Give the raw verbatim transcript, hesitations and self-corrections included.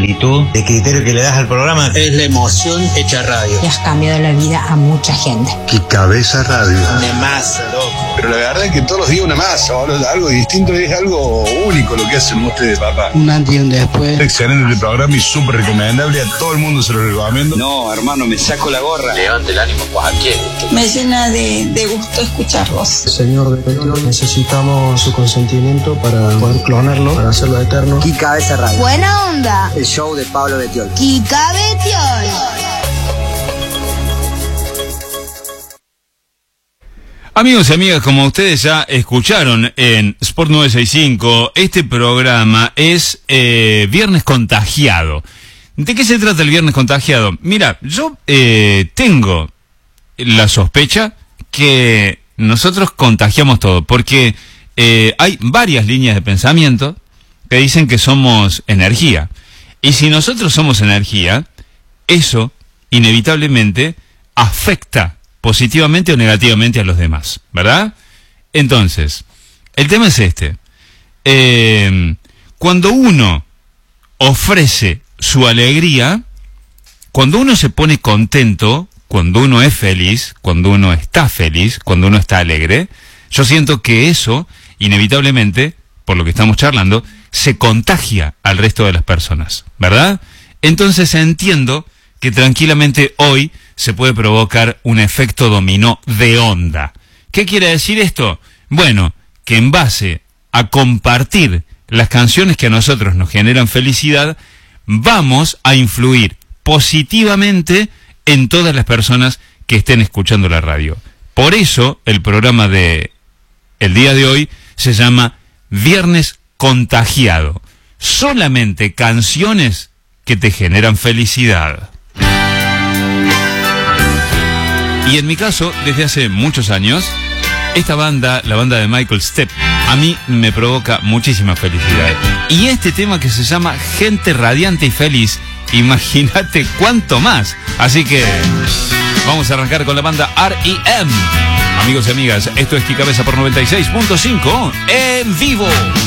amplitud de criterio que le das al programa. Es la emoción hecha radio. Y has cambiado la vida a mucha gente. ¡Qué cabeza radio! Una masa, loco. Pero la verdad es que todos los días una masa, algo distinto, es algo único lo que hacen ustedes, papá. Un antes y un después. Excelente el programa y súper recomendable, a todo el mundo se lo recomiendo. No, hermano, me saco la gorra. Levante el ánimo cualquiera. Me llena de, de gusto escucharlos. Señor de Perón, necesitamos su consentimiento para poder clonarlo, para hacerlo eterno. ¡Qué cabeza radio! ¡Buena onda! El show de Pablo Betiol. ¡Kika Betiol! Amigos y amigas, como ustedes ya escucharon en Sport novecientos sesenta y cinco, este programa es eh, Viernes Contagiado. ¿De qué se trata el Viernes Contagiado? Mira, yo eh, tengo la sospecha que nosotros contagiamos todo, porque eh, hay varias líneas de pensamiento que dicen que somos energía. Y si nosotros somos energía, eso inevitablemente afecta positivamente o negativamente a los demás, ¿verdad? Entonces, el tema es este. Eh, cuando uno ofrece su alegría, cuando uno se pone contento, cuando uno es feliz, cuando uno está feliz, cuando uno está alegre, yo siento que eso, inevitablemente, por lo que estamos charlando, se contagia al resto de las personas, ¿verdad? Entonces entiendo que tranquilamente hoy se puede provocar un efecto dominó de onda. ¿Qué quiere decir esto? Bueno, que en base a compartir las canciones que a nosotros nos generan felicidad, vamos a influir positivamente en todas las personas que estén escuchando la radio. Por eso el programa de el día de hoy se llama Viernes Contagiado. Solamente canciones que te generan felicidad. Y en mi caso, desde hace muchos años, esta banda, la banda de Michael Stipe, a mí me provoca muchísima felicidad. Y este tema que se llama Gente Radiante y Feliz, imagínate cuánto más. Así que vamos a arrancar con la banda R E M. Amigos y amigas, esto es Kika Cabeza por noventa y seis punto cinco en vivo.